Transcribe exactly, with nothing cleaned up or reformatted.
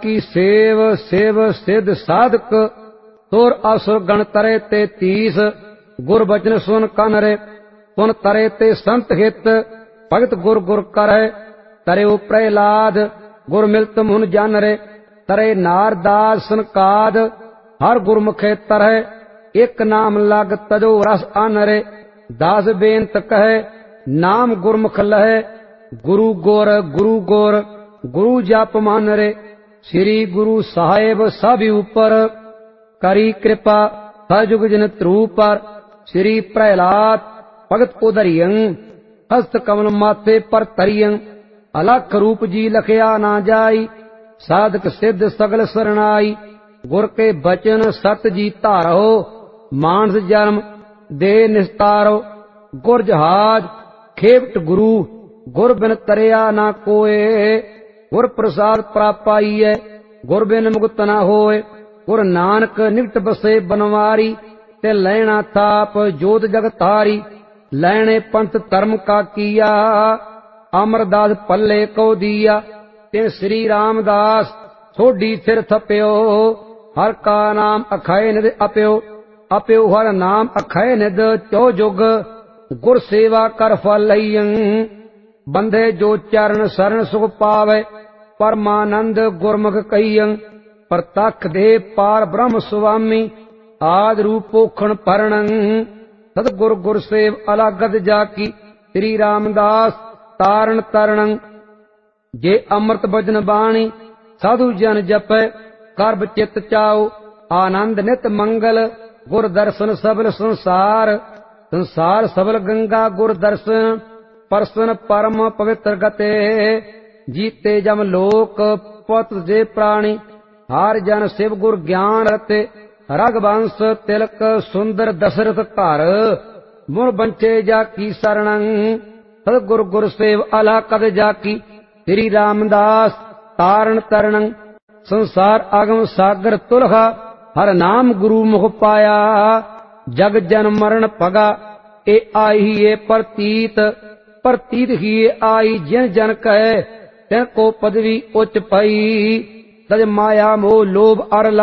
की save save सिद्ध साधक तोर असुर गण तरे ते तीस गुर बचन सुन कन रे पुन तरे ते संत हित भगत गुर गुर करे तरे प्रहलाद गुर मिलत मुन जन रे तरे नारदास सनकाद हर गुरमुखे तरह एक नाम लग तजो रस अन रे दास बेनत कहे नाम गुरमुख लहे गुरु गोर गुरु गोर गुरु जप मन रे श्री गुरु साहेब सब ऊपर करी कृपा सजुग जन त्रु पर श्री प्रहलाद भगत उदरियं हस्त कमल माथे पर तरियं अलख रूप जी लखया ना जाई साधक सिद्ध सगल सरनाई गुर के बचन सत जी धारो मानस जन्म दे निस्तारो गुर जहाज खेवट गुरु गुर बिन तरया ना कोय गुर प्रसाद प्रापाईय गुर बिन मुक्त ना होय गुर नानक निकट बसे बनवारी ते लैना थाप जोत जगतारी लैने पंथ धर्म का किया अमरदास पल्ले को दिया ते श्री रामदास सोडी सिर थप्यो हर का नाम अखय निध अपयो अपयो हर नाम अखय निध चो जुग गुर सेवा कर फल लइयं बंधे जो चरण शरण सुख पावे परमानंद गुरमुख कहियं प्रतख दे पार ब्रह्म स्वामी आद रूप पोखण परणं सतगुर गुर सेव अलगद जाकी श्री रामदास तारण तरणं जे अमृत भजन बाणी साधु जन जपै करब चित चाओ आनंद नित मंगल गुर दर्शन सबल संसार संसार सबल गंगा गुर दर्शन परसन परम पवित्र गते जीते जम लोक पत जे प्राणी हार जन शिव गुर ज्ञान रते रघुवंश तिलक सुंदर दशरथ घर मुन बंचे जाकी शरणं सतगुर गुर सेव अला कद जाकी श्री रामदास तारण तरणं संसार आगम सागर तुलहा हर नाम गुरु मुख पाया जग जन मरण पगा ए आई ये प्रतीत प्रतीत ही आई जिन जन कहे तिन को पदवी उच्च पाई तज माया मोह लोभ अर